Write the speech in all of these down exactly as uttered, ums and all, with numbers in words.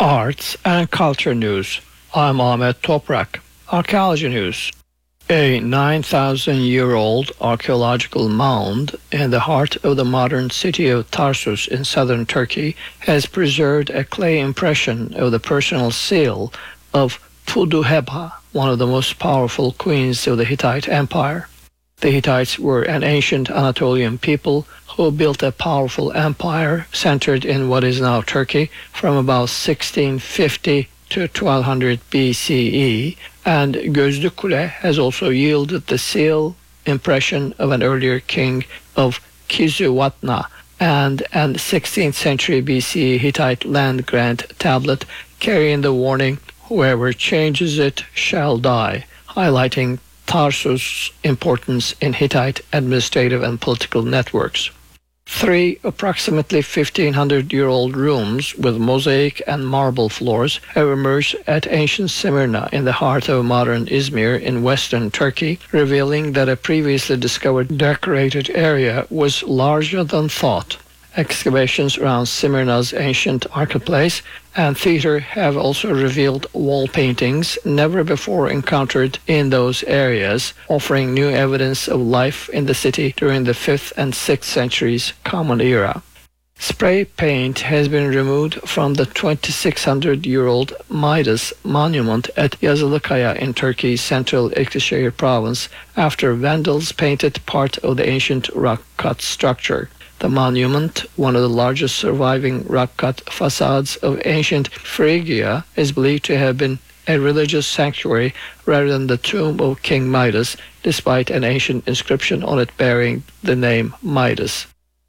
Arts and Culture News. I'm Ahmet Toprak. Archaeology News. A nine thousand year old archaeological mound in the heart of the modern city of Tarsus in southern Turkey has preserved a clay impression of the personal seal of Puduheba, one of the most powerful queens of the Hittite Empire. The Hittites were an ancient Anatolian people who built a powerful empire centered in what is now Turkey from about sixteen fifty to twelve hundred B C E, and Gözlü Kule has also yielded the seal impression of an earlier king of Kizzuwatna and an sixteenth century B C E Hittite land grant tablet carrying the warning, "Whoever changes it shall die," highlighting Tarsus' importance in Hittite administrative and political networks. Three approximately fifteen hundred year old rooms with mosaic and marble floors have emerged at ancient Smyrna in the heart of modern Izmir in western Turkey, revealing that a previously discovered decorated area was larger than thought. Excavations around Smyrna's ancient marketplace and theater have also revealed wall paintings never before encountered in those areas, offering new evidence of life in the city during the fifth and sixth centuries Common Era. Spray paint has been removed from the twenty-six hundred year old Midas monument at Yazılıkaya in Turkey's central Eskişehir province after vandals painted part of the ancient rock-cut structure. The monument, one of the largest surviving rock-cut facades of ancient Phrygia, is believed to have been a religious sanctuary rather than the tomb of King Midas, despite an ancient inscription on it bearing the name Midas.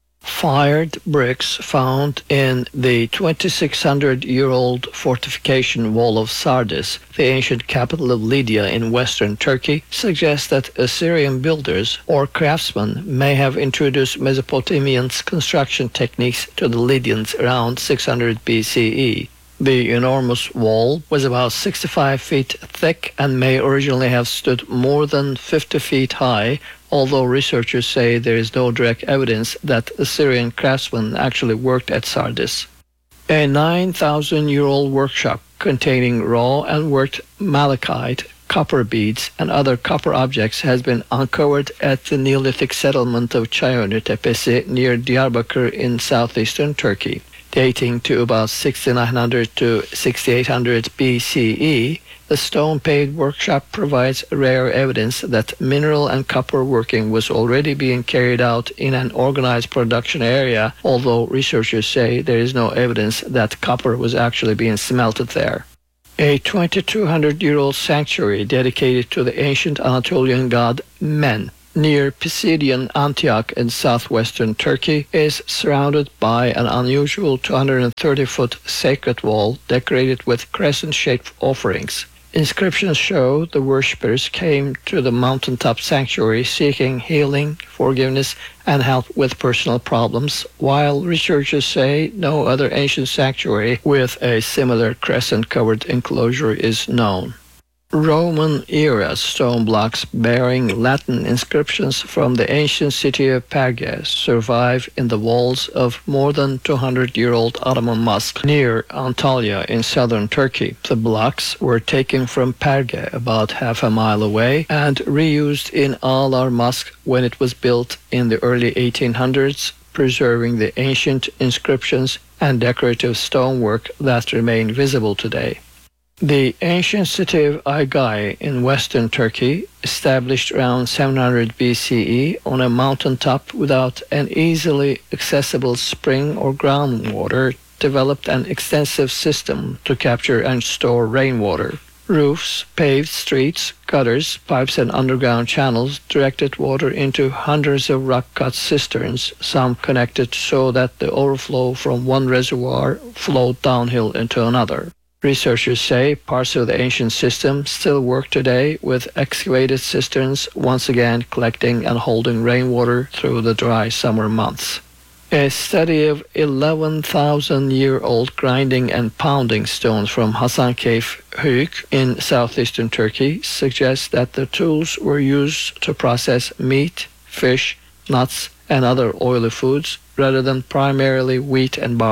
Fired bricks found in the twenty-six hundred year old fortification wall of Sardis, the ancient capital of Lydia in western Turkey, suggest that Assyrian builders or craftsmen may have introduced Mesopotamian construction techniques to the Lydians around six hundred B C E. The enormous wall was about sixty-five feet thick and may originally have stood more than fifty feet high, although researchers say there is no direct evidence that Assyrian craftsmen actually worked at Sardis. A nine thousand year old workshop containing raw and worked malachite, copper beads, and other copper objects has been uncovered at the Neolithic settlement of Çayönü Tepesi near Diyarbakır in southeastern Turkey. Dating to about sixty-nine hundred to sixty-eight hundred B C E, the stone-paved workshop provides rare evidence that mineral and copper working was already being carried out in an organized production area, although researchers say there is no evidence that copper was actually being smelted there. A twenty-two hundred year old sanctuary dedicated to the ancient Anatolian god Men, near Pisidian Antioch in southwestern Turkey, is surrounded by an unusual two hundred thirty foot sacred wall decorated with crescent-shaped offerings. Inscriptions show the worshippers came to the mountaintop sanctuary seeking healing, forgiveness, and help with personal problems, while researchers say no other ancient sanctuary with a similar crescent-covered enclosure is known. Roman-era stone blocks bearing Latin inscriptions from the ancient city of Perge survive in the walls of more than two hundred year old Ottoman mosque near Antalya in southern Turkey. The blocks were taken from Perge about half a mile away and reused in Ağlar Mosque when it was built in the early eighteen hundreds, preserving the ancient inscriptions and decorative stonework that remain visible today. The ancient city of Aygay in western Turkey, established around seven hundred B C E on a mountaintop without an easily accessible spring or groundwater, developed an extensive system to capture and store rainwater. Roofs, paved streets, gutters, pipes and underground channels directed water into hundreds of rock-cut cisterns, some connected so that the overflow from one reservoir flowed downhill into another. Researchers say parts of the ancient system still work today, with excavated cisterns once again collecting and holding rainwater through the dry summer months. A study of eleven thousand year old grinding and pounding stones from Hasankeyf Höyük in southeastern Turkey suggests that the tools were used to process meat, fish, nuts, and other oily foods rather than primarily wheat and barley.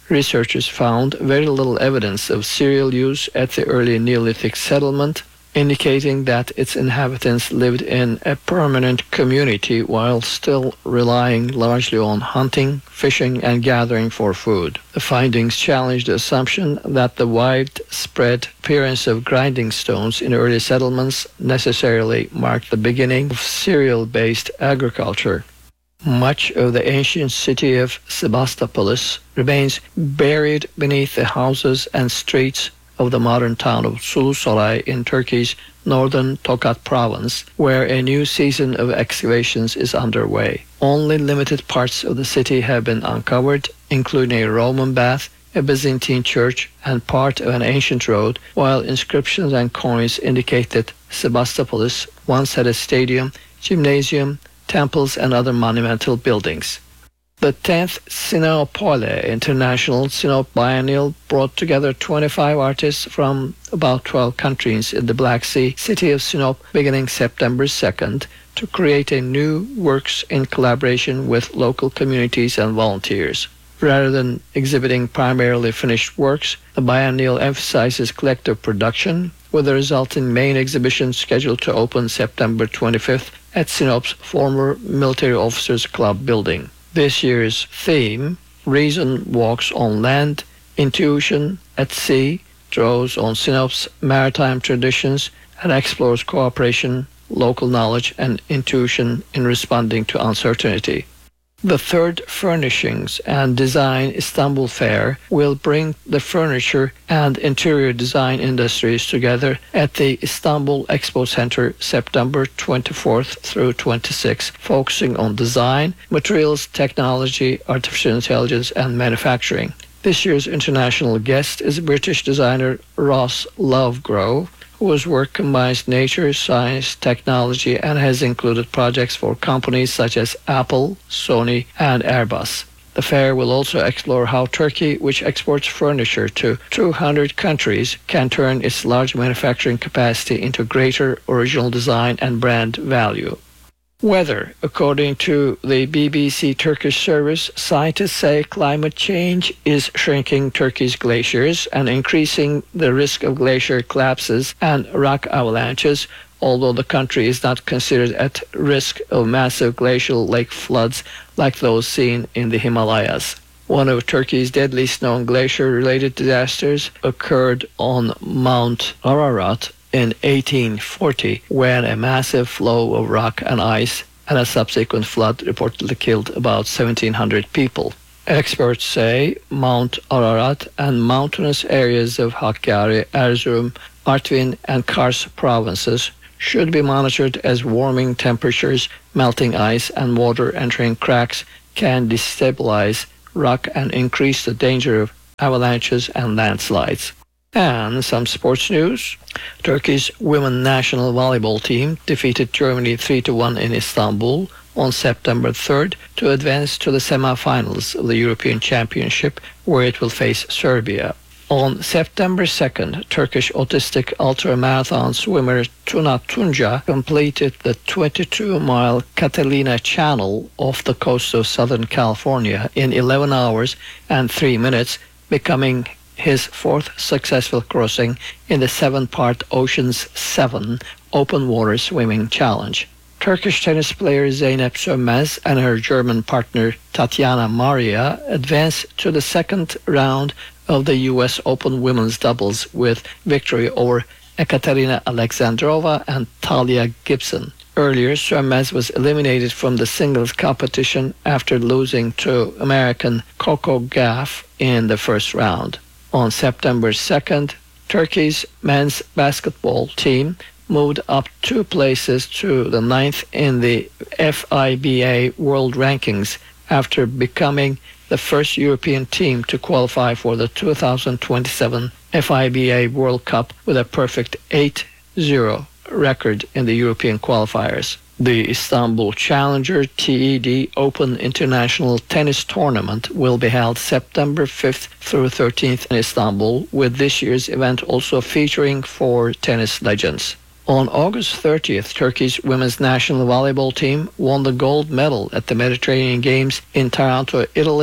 Researchers found very little evidence of cereal use at the early Neolithic settlement, indicating that its inhabitants lived in a permanent community while still relying largely on hunting, fishing, and gathering for food. The findings challenged the assumption that the widespread appearance of grinding stones in early settlements necessarily marked the beginning of cereal-based agriculture. Much of the ancient city of Sebastopolis remains buried beneath the houses and streets of the modern town of Sulusaray in Turkey's northern Tokat province, where a new season of excavations is underway. Only limited parts of the city have been uncovered, including a Roman bath, a Byzantine church, and part of an ancient road, while inscriptions and coins indicate that Sebastopolis once had a stadium, gymnasium, temples, and other monumental buildings. The tenth Sinopole International Sinop Biennial brought together twenty-five artists from about twelve countries in the Black Sea city of Sinop beginning September second to create a new works in collaboration with local communities and volunteers. Rather than exhibiting primarily finished works, the biennial emphasizes collective production, with the resulting main exhibition scheduled to open September twenty-fifth at Sinop's former Military Officers Club building. This year's theme, Reason Walks on Land, Intuition at Sea, draws on Sinop's maritime traditions and explores cooperation, local knowledge, and intuition in responding to uncertainty. The third Furnishings and Design Istanbul Fair will bring the furniture and interior design industries together at the Istanbul Expo Center September twenty-fourth through twenty-sixth, focusing on design, materials, technology, artificial intelligence, and manufacturing. This year's international guest is British designer Ross Lovegrove, whose work combines nature, science, technology, and has included projects for companies such as Apple, Sony, and Airbus. The fair will also explore how Turkey, which exports furniture to two hundred countries, can turn its large manufacturing capacity into greater original design and brand value. Weather. According to the B B C Turkish service, scientists say climate change is shrinking Turkey's glaciers and increasing the risk of glacier collapses and rock avalanches, although the country is not considered at risk of massive glacial lake floods like those seen in the Himalayas. One of Turkey's deadliest known glacier-related disasters occurred on Mount Ararat in eighteen forty, when a massive flow of rock and ice and a subsequent flood reportedly killed about seventeen hundred people. Experts say Mount Ararat and mountainous areas of Hakkari, Erzurum, Artvin, and Kars provinces should be monitored as warming temperatures, melting ice, and water entering cracks can destabilize rock and increase the danger of avalanches and landslides. And some sports news. Turkey's women's national volleyball team defeated Germany three to one in Istanbul on September third to advance to the semi-finals of the European Championship, where it will face Serbia. On September second, Turkish autistic ultramarathon swimmer Tuna Tunca completed the twenty-two mile Catalina Channel off the coast of Southern California in eleven hours and three minutes, becoming his fourth successful crossing in the seven-part Ocean's seven open water swimming challenge. Turkish tennis player Zeynep Sönmez and her German partner Tatiana Maria advanced to the second round of the U S Open women's doubles with victory over Ekaterina Alexandrova and Talia Gibson. Earlier, Sönmez was eliminated from the singles competition after losing to American Coco Gauff in the first round. On September second, Turkey's men's basketball team moved up two places to the ninth in the F I B A World Rankings after becoming the first European team to qualify for the two thousand twenty-seven F I B A World Cup with a perfect eight zero record in the European qualifiers. The Istanbul Challenger T E D Open International Tennis Tournament will be held September fifth through thirteenth in Istanbul, with this year's event also featuring four tennis legends. On August thirtieth, Turkey's women's national volleyball team won the gold medal at the Mediterranean Games in Taranto, Italy,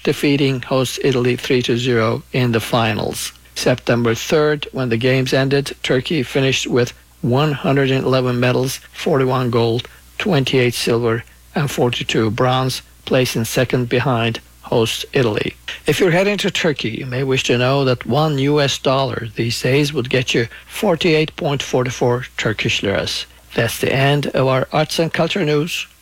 defeating host Italy three to zero in the finals. September third, when the games ended, Turkey finished with one hundred eleven medals, forty-one gold, twenty-eight silver, and forty-two bronze, placing second behind host Italy. If you're heading to Turkey, you may wish to know that one U S dollar these days would get you forty-eight point four four Turkish liras. That's the end of our arts and culture news.